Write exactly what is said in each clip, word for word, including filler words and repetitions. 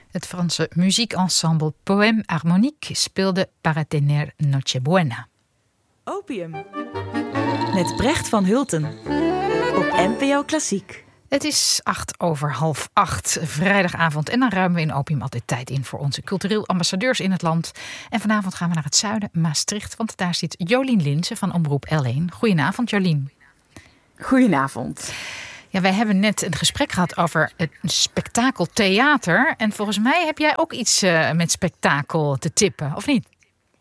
Het Franse muziekensemble Poème Harmonique speelde Para tener Nochebuena. Opium. Met Brecht van Hulten. Op N P O Klassiek. Het is acht over half acht, vrijdagavond. En dan ruimen we in Opium altijd tijd in voor onze cultureel ambassadeurs in het land. En vanavond gaan we naar het zuiden, Maastricht. Want daar zit Jolien Linsen van Omroep L één. Goedenavond, Jolien. Goedenavond. Ja, wij hebben net een gesprek gehad over het spektakel theater. En volgens mij heb jij ook iets uh, met spektakel te tippen, of niet?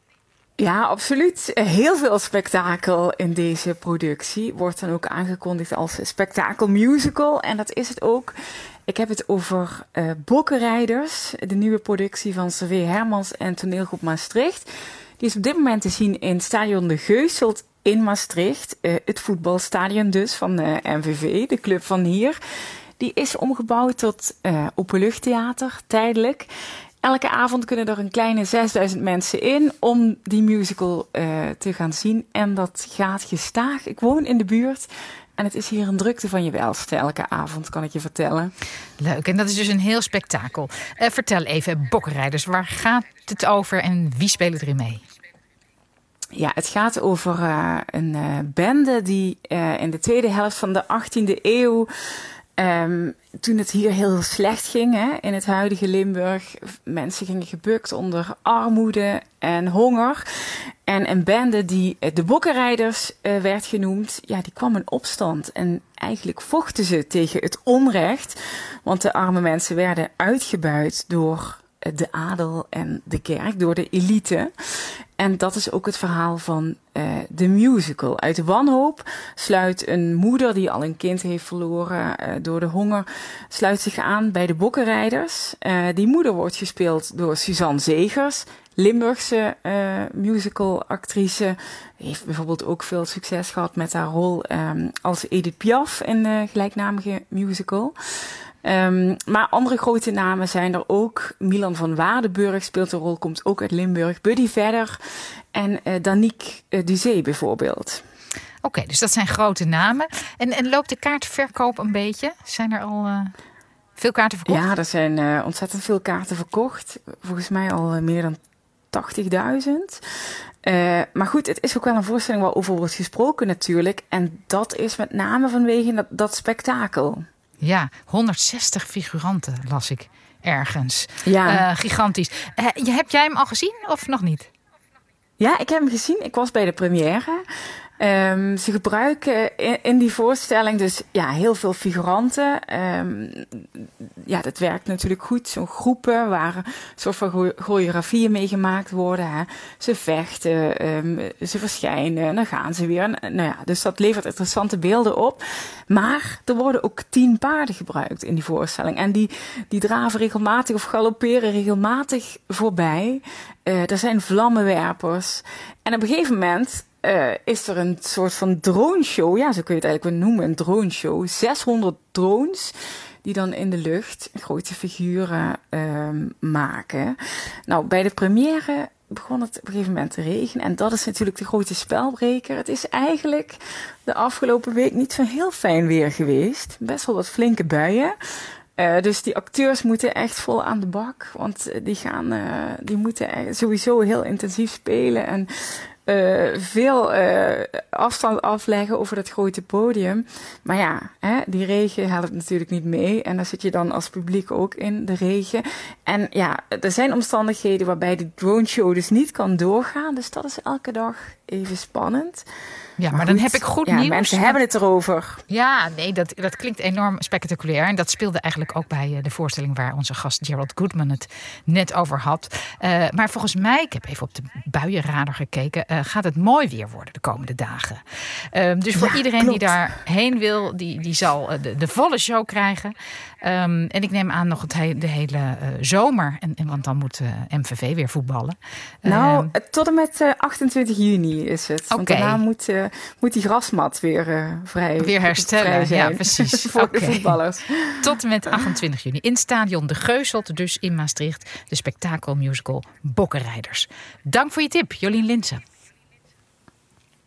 Ja, absoluut. Heel veel spektakel in deze productie. Wordt dan ook aangekondigd als spektakelmusical. En dat is het ook. Ik heb het over uh, Bokkenrijders. De nieuwe productie van C V Hermans en Toneelgroep Maastricht. Die is op dit moment te zien in Stadion De Geuselt in Maastricht. Uh, het voetbalstadion dus van de M V V, de club van hier. Die is omgebouwd tot uh, openluchttheater, tijdelijk. Elke avond kunnen er een kleine zesduizend mensen in om die musical uh, te gaan zien. En dat gaat gestaag. Ik woon in de buurt en het is hier een drukte van je welste elke avond, kan ik je vertellen. Leuk, en dat is dus een heel spektakel. Uh, vertel even, Bokkenrijders, waar gaat het over en wie spelen erin mee? Ja, het gaat over uh, een uh, bende die uh, in de tweede helft van de achttiende eeuw... Um, toen het hier heel slecht ging, hè, in het huidige Limburg, mensen gingen gebukt onder armoede en honger. En een bende die de Bokkenrijders uh, werd genoemd, ja, die kwam in opstand. En eigenlijk vochten ze tegen het onrecht, want de arme mensen werden uitgebuit door de adel en de kerk, door de elite. En dat is ook het verhaal van uh, de musical. Uit wanhoop sluit een moeder die al een kind heeft verloren uh, door de honger, sluit zich aan bij de Bokkenrijders. Uh, die moeder wordt gespeeld door Suzanne Zegers, Limburgse uh, musicalactrice. Heeft bijvoorbeeld ook veel succes gehad met haar rol um, als Edith Piaf in de gelijknamige musical. Um, maar andere grote namen zijn er ook. Milan van Waardenburg speelt een rol, komt ook uit Limburg. Buddy Vedder en uh, Danique uh, Duzé bijvoorbeeld. Oké, okay, dus dat zijn grote namen. En, en loopt de kaartverkoop een beetje? Zijn er al uh, veel kaarten verkocht? Ja, er zijn uh, ontzettend veel kaarten verkocht. Volgens mij al uh, meer dan tachtigduizend. Uh, maar goed, het is ook wel een voorstelling waarover wordt gesproken natuurlijk. En dat is met name vanwege dat, dat spektakel. Ja, honderdzestig figuranten las ik ergens. Ja. Uh, gigantisch. Uh, heb jij hem al gezien of nog niet? Ja, ik heb hem gezien. Ik was bij de première. Um, ze gebruiken in, in die voorstelling dus ja, heel veel figuranten. Um, ja, dat werkt natuurlijk goed. Zo'n groepen waar een soort van choreografieën mee gemaakt worden. Hè. Ze vechten, um, ze verschijnen, dan gaan ze weer. Nou ja, dus dat levert interessante beelden op. Maar er worden ook tien paarden gebruikt in die voorstelling. En die, die draven regelmatig of galopperen regelmatig voorbij. Uh, er zijn vlammenwerpers. En op een gegeven moment Uh, is er een soort van droneshow. Ja, zo kun je het eigenlijk wel noemen, een droneshow. zeshonderd drones die dan in de lucht grote figuren uh, maken. Nou, bij de première begon het op een gegeven moment te regenen. En dat is natuurlijk de grote spelbreker. Het is eigenlijk de afgelopen week niet zo heel fijn weer geweest. Best wel wat flinke buien. Uh, dus die acteurs moeten echt vol aan de bak. Want die gaan, uh, die moeten sowieso heel intensief spelen. En Uh, veel uh, afstand afleggen over dat grote podium. Maar ja, hè, die regen helpt natuurlijk niet mee. En daar zit je dan als publiek ook in, de regen. En ja, er zijn omstandigheden waarbij de drone show dus niet kan doorgaan. Dus dat is elke dag even spannend. Ja, maar, maar dan heb ik goed ja, nieuws. Mensen hebben het erover. Ja, nee, dat, dat klinkt enorm spectaculair. En dat speelde eigenlijk ook bij de voorstelling waar onze gast Gerald Goodman het net over had. Uh, maar volgens mij, ik heb even op de buienradar gekeken, uh, gaat het mooi weer worden de komende dagen. Uh, dus voor ja, iedereen klopt. Die daarheen wil, die, die zal de, de volle show krijgen. Um, en ik neem aan nog het he- de hele uh, zomer. En, en, want dan moet uh, M V V weer voetballen. Nou, uh, tot en met uh, achtentwintig juni is het. Want okay. daarna moet, uh, moet die grasmat weer uh, vrij Weer herstellen, vrij zijn. Ja, precies. Voor okay. de voetballers. Tot en met achtentwintig juni. In Stadion De Geuselt, dus in Maastricht. De spektakelmusical Bokkenrijders. Dank voor je tip, Jolien Linsen.